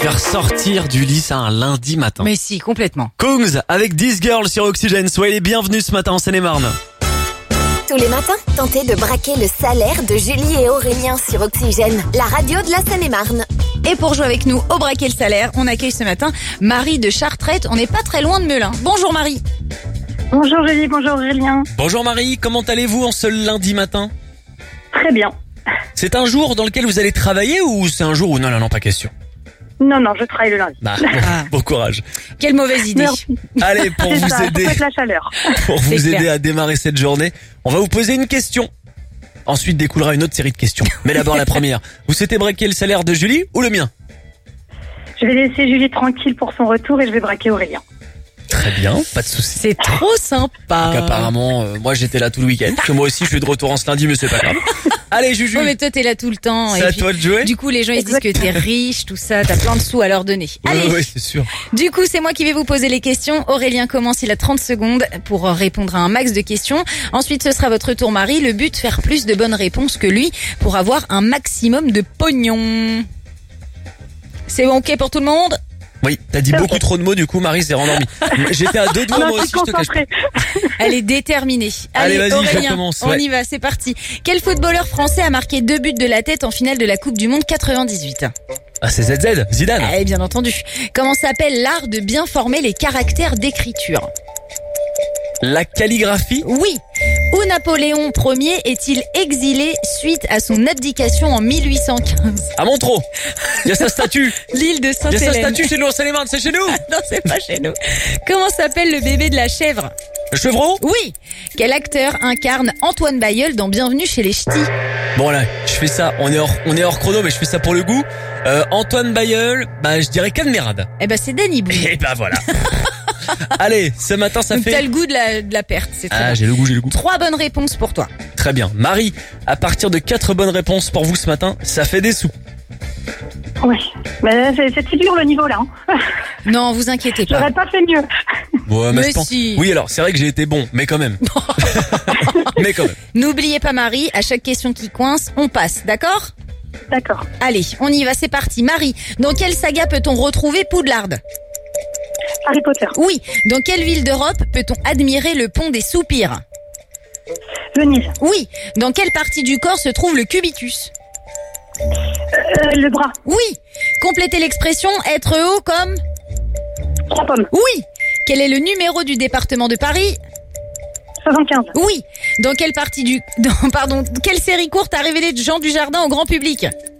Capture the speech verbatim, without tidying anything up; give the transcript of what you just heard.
Faire sortir du lit, ça, un lundi matin. Mais si, complètement. Kungs avec This Girl sur Oxygène. Soyez les bienvenus ce matin en Seine-et-Marne. Tous les matins, tentez de braquer le salaire de Julie et Aurélien sur Oxygène, la radio de la Seine-et-Marne. Et pour jouer avec nous au braquet le salaire, on accueille ce matin Marie de Chartrette. On n'est pas très loin de Melun. Bonjour Marie. Bonjour Julie, bonjour Aurélien. Bonjour Marie, comment allez-vous en ce lundi matin? Très bien. C'est un jour dans lequel vous allez travailler ou c'est un jour où non, non, non, pas question? Non, non, je travaille le lundi. Bah, bon, Ah. bon courage. Quelle mauvaise idée. Merci. Allez, pour C'est vous ça, aider, faut mettre la chaleur. pour C'est vous clair. aider à démarrer cette journée, on va vous poser une question. Ensuite découlera une autre série de questions. Mais d'abord la première. Vous souhaitez braquer le salaire de Julie ou le mien? Je vais laisser Julie tranquille pour son retour et je vais braquer Aurélien. Très bien, pas de souci. C'est trop sympa. Donc apparemment, euh, moi j'étais là tout le week-end. Que moi aussi je suis de retour en ce lundi, mais c'est pas grave. Allez Juju, Oh, mais toi, t'es là tout le temps. c'est Et à puis, toi de jouer. du coup, les gens, ils se disent que t'es riche, tout ça, t'as plein de sous à leur donner. Allez. Oui, oui, c'est sûr. Du coup, c'est moi qui vais vous poser les questions. Aurélien commence, il a trente secondes pour répondre à un max de questions. Ensuite, ce sera votre tour, Marie. Le but, faire plus de bonnes réponses que lui pour avoir un maximum de pognon. C'est bon, ok pour tout le monde? Oui, t'as dit C'est beaucoup ok. trop de mots, du coup Marie s'est rendormie. J'étais à deux doigts Non, moi je aussi, suis je te cache pas. concentrée. Elle est déterminée. Allez, vas-y, je Aurélien, commence, on ouais. y va, c'est parti. Quel footballeur français a marqué deux buts de la tête en finale de la Coupe du Monde quatre-vingt-dix-huit? Ah, c'est Z Z, Zidane. Eh bien entendu. Comment s'appelle l'art de bien former les caractères d'écriture? La calligraphie. Oui. Où Napoléon Ier est-il exilé suite à son abdication en mille huit cent quinze? À Montreux. Il y a sa statue. L'île de Il y a sa Sainte-Hélène. statue chez nous en Seine-et-Marne, c'est chez nous. Non, c'est pas chez nous. Comment s'appelle le bébé de la chèvre? Le chevreau. Oui. Quel acteur incarne Antoine Bailleul dans Bienvenue chez les Ch'tis? Bon là, je fais ça, on est hors, on est hors chrono, mais je fais ça pour le goût. Euh, Antoine Bailleul, bah je dirais Cadmerade. Eh ben c'est Danny Boone. Et bah voilà. Allez, ce matin ça Donc t'as fait... le goût de la, de la perte, c'est très Ah, bien. j'ai le goût, j'ai le goût. Trois bonnes réponses pour toi. Très bien. Marie, à partir de quatre bonnes réponses pour vous ce matin, ça fait des sous. Oui. Mais c'est, c'est dur le niveau là. Hein. Non, vous inquiétez pas. J'aurais pas fait mieux. Ouais, Mais je pense- si. Oui, alors c'est vrai que j'ai été bon, mais quand même. mais quand même. N'oubliez pas Marie, à chaque question qui coince, on passe, d'accord? D'accord. Allez, on y va, c'est parti. Marie, dans quelle saga peut-on retrouver Poudlard? Harry Potter. Oui. Dans quelle ville d'Europe peut-on admirer le pont des Soupirs? Venise. Oui. Dans quelle partie du corps se trouve le cubitus? Euh, le bras. Oui. Complétez l'expression être haut comme... Trois pommes. Oui. Quel est le numéro du département de Paris? soixante-quinze. Oui. Dans quelle partie du... dans- pardon, quelle série courte a révélé Jean Dujardin au grand public?